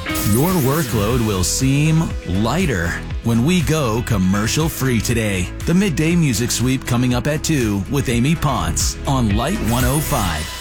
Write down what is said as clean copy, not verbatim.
Your workload will seem lighter when we go commercial-free today. The Midday Music Sweep coming up at 2 with Amy Ponce on Light 105.